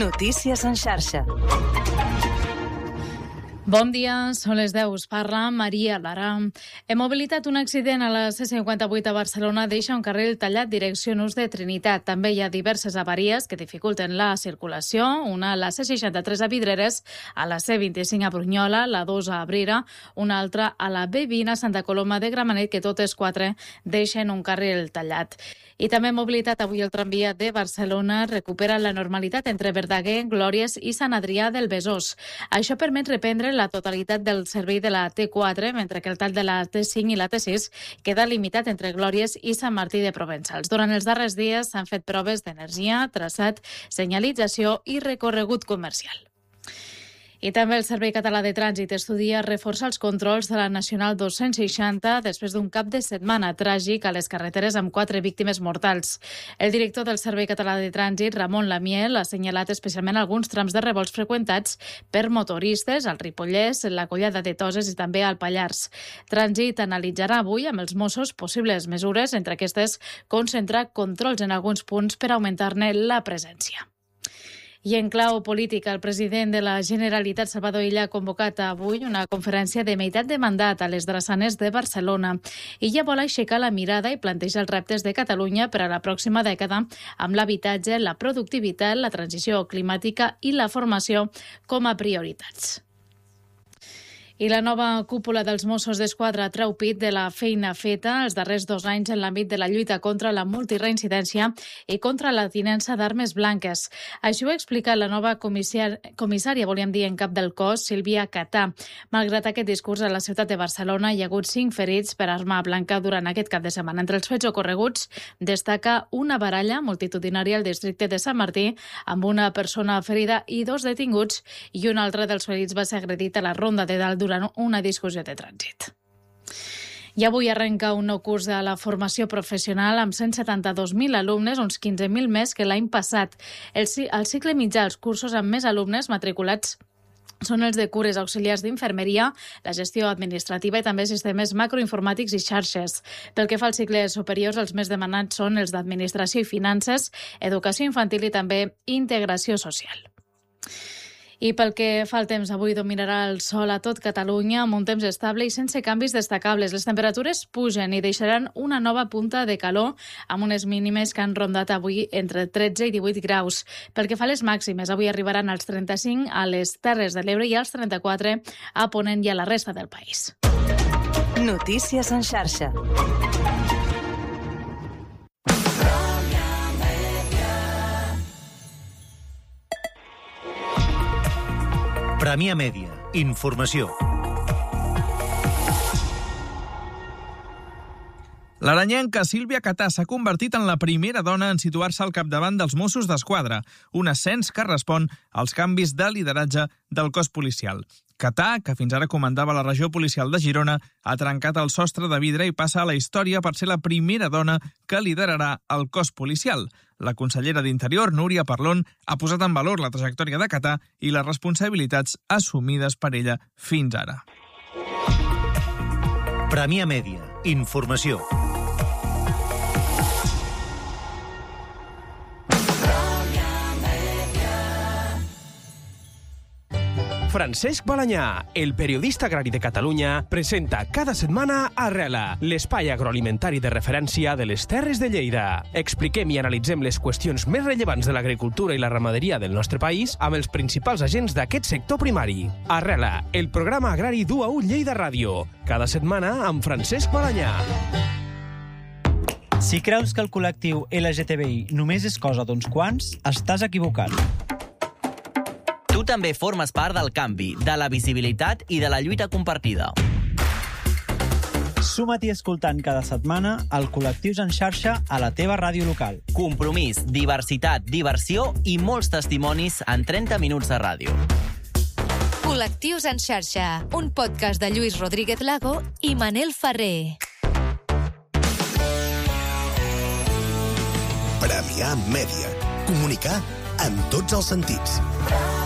Notícies en xarxa. Bon dia, són les 10. Us parla Maria Lara. Hem mobilitat un accident a la C58 a Barcelona, deixa un carril tallat direcció Nus de Trinitat. També hi ha diverses avaries que dificulten la circulació, una a la C63 a Vidreres, a la C25 a Brunyola, la 2 a Abrera, una altra a la B20 a Santa Coloma de Gramenet, que totes quatre deixen un carril tallat. I també mobilitat avui el tramvia de Barcelona recupera la normalitat entre Verdaguer, Glòries i Sant Adrià del Besòs. Això permet reprendre la totalitat del servei de la T4, mentre que el tall de la T5 i la T6 queda limitat entre Glòries i Sant Martí de Provençals. Durant els darrers dies s'han fet proves d'energia, traçat, senyalització i recorregut comercial. I també el Servei Català de Trànsit estudia reforçar els controls de la Nacional 260 després d'un cap de setmana tràgic a les carreteres amb 4 víctimes mortals. El director del Servei Català de Trànsit, Ramon Lamiel, ha assenyalat especialment alguns trams de revolts freqüentats per motoristes al Ripollès, la Collada de Toses i també al Pallars. Trànsit analitzarà avui amb els Mossos possibles mesures, entre aquestes concentrar controls en alguns punts per augmentar-ne la presència. I en clau política, el president de la Generalitat, Salvador Illa, ha convocat avui una conferència de meitat de mandat a les drassanes de Barcelona. Illa vol aixecar la mirada i plantejar els reptes de Catalunya per a la pròxima dècada amb l'habitatge, la productivitat, la transició climàtica i la formació com a prioritats. I la nova cúpula dels Mossos d'Esquadra treu pit de la feina feta els darrers 2 anys en l'àmbit de la lluita contra la multireincidència i contra la tinença d'armes blanques. Això ho ha explicat la nova comissària, volíem dir, en cap del cos, Sílvia Catà. Malgrat aquest discurs, a la ciutat de Barcelona hi ha hagut 5 ferits per arma blanca durant aquest cap de setmana. Entre els fets ocorreguts destaca una baralla multitudinària al districte de Sant Martí amb una persona ferida i 2 detinguts, i un altre dels ferits va ser agredit a la Ronda de Dalt durant una discussió de trànsit. I avui arrenca un nou curs de la formació professional amb 172.000 alumnes, uns 15.000 més que l'any passat. El cicle mitjà, els cursos amb més alumnes matriculats són els de cures auxiliars d'infermeria, la gestió administrativa i també sistemes macroinformàtics i xarxes. Pel que fa als cicles superiors, els més demanats són els d'administració i finances, educació infantil i també integració social. I pel que fa al temps, avui dominarà el sol a tot Catalunya amb un temps estable i sense canvis destacables. Les temperatures pugen i deixaran una nova punta de calor amb unes mínimes que han rondat avui entre 13 i 18 graus. Pel que fa a les màximes, avui arribaran als 35 a les Terres de l'Ebre i als 34 a Ponent i a la resta del país. Notícies en xarxa. Premià Mèdia. Informació. L'aranyenca Sílvia Catà s'ha convertit en la primera dona en situar-se al capdavant dels Mossos d'Esquadra, un ascens que respon als canvis de lideratge del cos policial. Catà, que fins ara comandava la regió policial de Girona, ha trencat el sostre de vidre i passa a la història per ser la primera dona que liderarà el cos policial. La consellera d'Interior, Núria Parlon, ha posat en valor la trajectòria de Catà i les responsabilitats assumides per ella fins ara. Premià Mèdia. Informació. Francesc Balanyà, el periodista agrari de Catalunya, presenta cada setmana Arrela, l'espai agroalimentari de referència de les Terres de Lleida. Expliquem i analitzem les qüestions més rellevants de l'agricultura i la ramaderia del nostre país amb els principals agents d'aquest sector primari. Arrela, el programa agrari d'UAU Lleida Ràdio. Cada setmana amb Francesc Balanyà. Si creus que el col·lectiu LGTBI només és cosa d'uns quants, estàs equivocat. Tu també formes part del canvi, de la visibilitat i de la lluita compartida. Suma't-hi escoltant cada setmana el Col·lectius en xarxa a la teva ràdio local. Compromís, diversitat, diversió i molts testimonis en 30 minuts de ràdio. Col·lectius en xarxa, un podcast de Lluís Rodríguez Lago i Manel Ferrer. Premià Mèdia. Comunicar en tots els sentits.